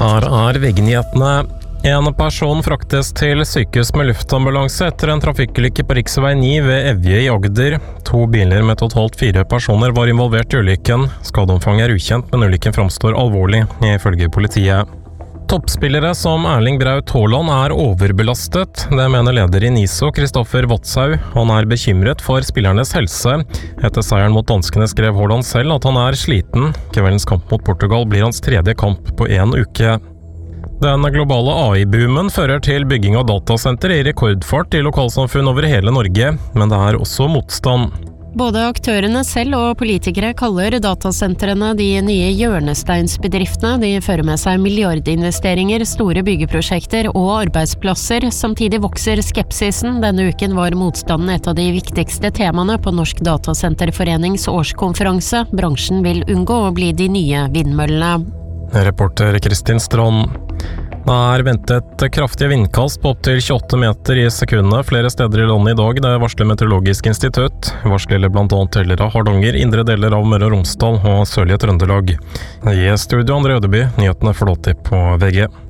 Her VG-nyhetene. En person fraktes til sykehus med luftambulanse etter en trafikkulykke på riksvei 9 ved Evje i Agder. 2 biler med totalt 4 personer var involvert i ulykken. Skadeomfanget er ukjent, men ulykken framstår alvorlig, ifølge politiet. Toppspillere som Erling Braut Haaland er overbelastet. Det mener leder i NISO, Kristoffer Watzau. Han er bekymret for spillernes helse. Etter seieren mot danskene skrev Haaland selv at han er sliten. Kveldens kamp mot Portugal blir hans 3. kamp på 1 uke. Den globale AI-boomen fører til bygging av datasenter i rekordfart i lokalsamfunn over hele Norge, men det er også motstand. Både aktørene selv og politikere kaller datasentrene de nye hjørnesteinsbedriftene. De fører med seg milliardinvesteringer, store byggeprosjekter og arbeidsplasser. Samtidig vokser skepsisen. Denne uken var motstanden et av de viktigste temaene på Norsk Datasenterforenings årskonferanse. Bransjen vil unngå å bli de nye vindmøllene. Reporter Kristin Strand. Det er ventet kraftige vindkast på opp til 28 meter i sekundet flere steder i landet i dag. Det varsler Meteorologisk institutt. Varsler blant annet deler av Hardanger, indre deler av Møre og Romsdal og sørlige Trøndelag. I studio André Ødeby, nyhetene får lov til på VG.